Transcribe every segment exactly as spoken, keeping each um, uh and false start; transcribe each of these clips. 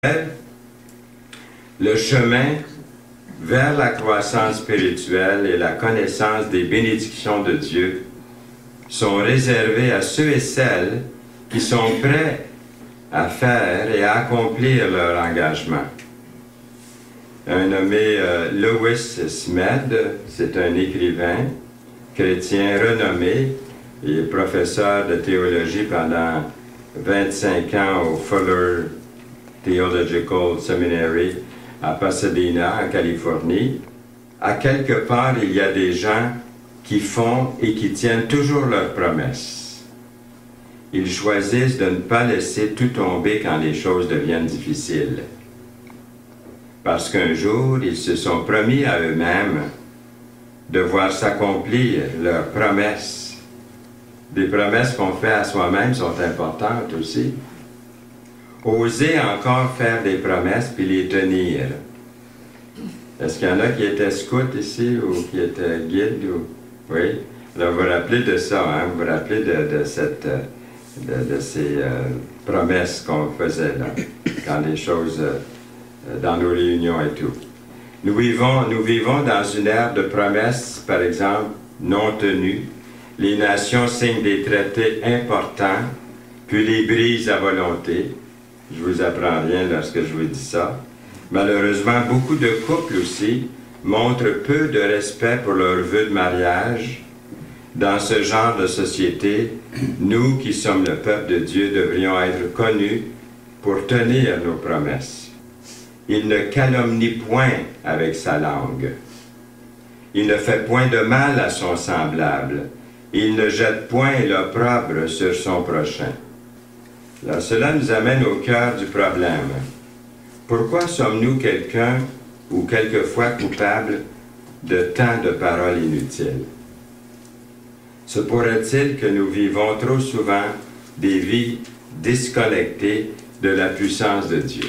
le chemin vers la croissance spirituelle et la connaissance des bénédictions de Dieu sont réservés à ceux et celles qui sont prêts à faire et à accomplir leur engagement. Un nommé euh, Lewis Smead, c'est un écrivain chrétien renommé et professeur de théologie pendant vingt-cinq ans au Fuller Theological Seminary à Pasadena, en Californie. À quelque part, il y a des gens qui font et qui tiennent toujours leurs promesses. Ils choisissent de ne pas laisser tout tomber quand les choses deviennent difficiles. Parce qu'un jour, ils se sont promis à eux-mêmes de voir s'accomplir leurs promesses. Des promesses qu'on fait à soi-même sont importantes aussi. Oser encore faire des promesses puis les tenir. Est-ce qu'il y en a qui étaient scouts ici ou qui étaient guides? Ou... Oui? Alors, vous vous rappelez de ça, hein? Vous vous rappelez de, de, cette, de, de ces euh, promesses qu'on faisait là, quand les choses, euh, dans nos réunions et tout. Nous vivons, nous vivons dans une ère de promesses, par exemple, non tenues. Les nations signent des traités importants, puis les brisent à volonté. Je vous apprends rien lorsque je vous dis ça. Malheureusement, beaucoup de couples aussi montrent peu de respect pour leurs vœux de mariage. Dans ce genre de société, nous qui sommes le peuple de Dieu devrions être connus pour tenir nos promesses. Il ne calomnie point avec sa langue. Il ne fait point de mal à son semblable. Il ne jette point l'opprobre sur son prochain. Alors, cela nous amène au cœur du problème. Pourquoi sommes-nous quelqu'un ou quelquefois coupables de tant de paroles inutiles? Se pourrait-il que nous vivons trop souvent des vies disconnectées de la puissance de Dieu?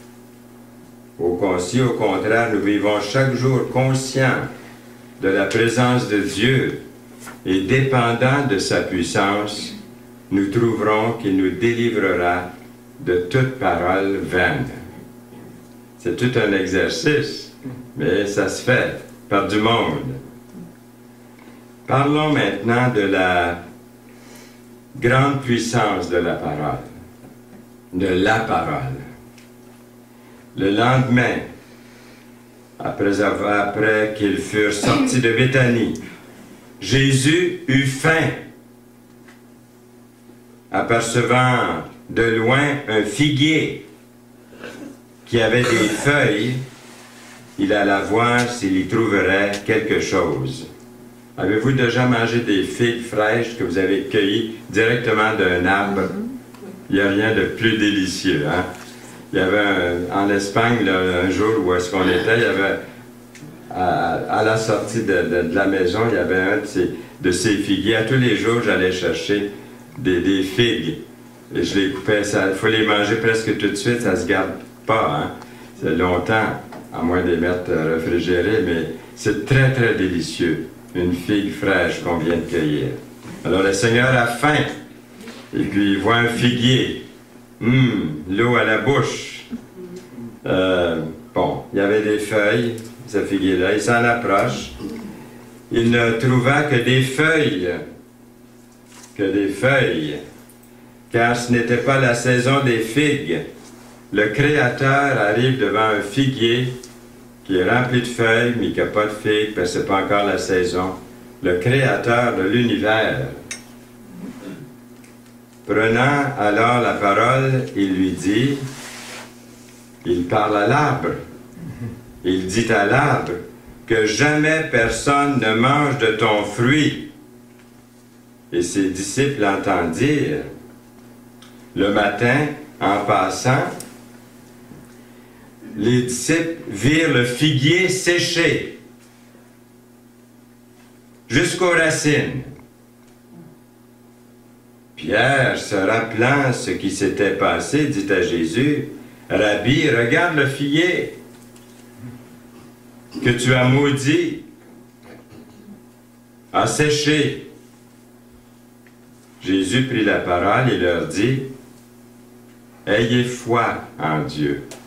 Au, si au contraire, nous vivons chaque jour conscients de la présence de Dieu et dépendants de sa puissance, nous trouverons qu'il nous délivrera de toute parole vaine. C'est tout un exercice, mais ça se fait par du monde. Parlons maintenant de la grande puissance de la parole, de la parole. Le lendemain, après, avoir, après qu'ils furent sortis de Béthanie, Jésus eut faim. Apercevant de loin un figuier qui avait des feuilles, il alla voir s'il y trouverait quelque chose. Avez-vous déjà mangé des figues fraîches que vous avez cueillies directement d'un arbre? Il n'y a rien de plus délicieux, hein? Il y avait un, en Espagne, là, un jour où est-ce qu'on était, il y avait, à, à la sortie de, de, de la maison, il y avait un de ces, de ces figuiers. À tous les jours, j'allais chercher Des, des figues. Et je les coupais. Il faut les manger presque tout de suite, ça se garde pas. Hein? C'est longtemps, à moins de les mettre réfrigérés, mais c'est très, très délicieux. Une figue fraîche qu'on vient de cueillir. Alors le Seigneur a faim. Et puis il voit un figuier. Hum, l'eau à la bouche. Euh, bon, il y avait des feuilles, ce figuier-là. Il s'en approche. Il ne trouva que des feuilles. que des feuilles, car ce n'était pas la saison des figues. Le Créateur arrive devant un figuier qui est rempli de feuilles, mais qui n'a pas de figues, parce que ce n'est pas encore la saison. Le Créateur de l'univers. Prenant alors la parole, il lui dit, il parle à l'arbre. Il dit à l'arbre que jamais personne ne mange de ton fruit. Et ses disciples l'entendirent. Le matin, en passant, les disciples virent le figuier séché jusqu'aux racines. Pierre, se rappelant ce qui s'était passé, dit à Jésus, « Rabbi, regarde le figuier que tu as maudit, a séché. » Jésus prit la parole et leur dit, Ayez foi en Dieu.